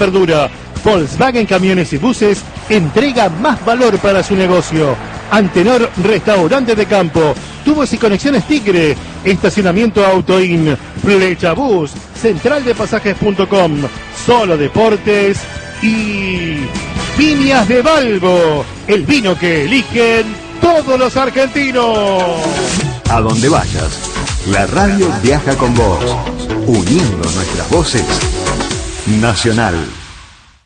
perdura. Volkswagen Camiones y Buses entrega más valor para su negocio. Antenor Restaurante de Campo, Tubos y Conexiones Tigre, Estacionamiento Autoin, Flecha Bus, Central de Pasajes.com, Solo Deportes y Viñas de Balbo, el vino que eligen todos los argentinos. A donde vayas, la radio viaja con vos, uniendo nuestras voces. Nacional.